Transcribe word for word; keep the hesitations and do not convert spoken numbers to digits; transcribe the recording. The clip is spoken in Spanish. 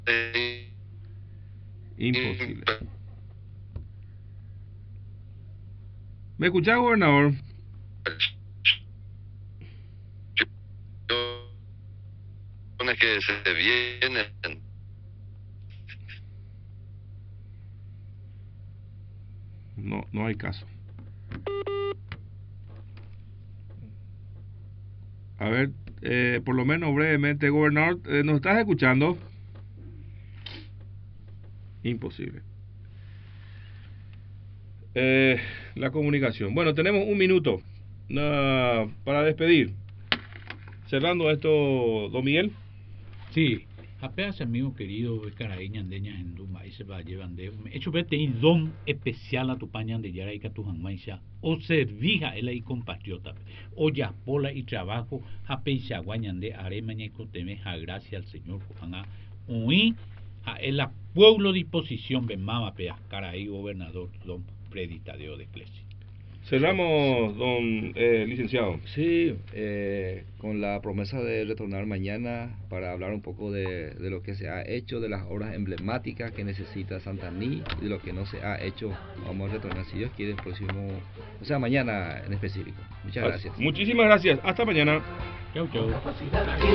Imposible. ¿Me escucha, gobernador? Que se vienen. No, no hay caso. A ver, eh, por lo menos brevemente, gobernador, eh, ¿nos estás escuchando? Imposible. Eh, la comunicación. Bueno, tenemos un minuto uh, para despedir. Cerrando esto, don Miguel. Sí, apenas amigo querido, Caraíña Andeña en Duma, y se va a llevar de hecho vete y don especial a tu pañan de Yara y Catujanmaisha, o servija el ahí compatriota, o ya pola y trabajo, a peisa guañan de aremaña y cotemeja, gracias al Señor Juana, oí a el pueblo disposición, ven mama pea, Caraí gobernador, don preditadeo de iglesia. Cerramos, don eh, licenciado. Sí, eh, con la promesa de retornar mañana para hablar un poco de, de lo que se ha hecho, de las obras emblemáticas que necesita Santaní y de lo que no se ha hecho. Vamos a retornar, si Dios quiere, el próximo, o sea, mañana en específico. Muchas gracias. Muchísimas gracias. Hasta mañana. Chau, chau.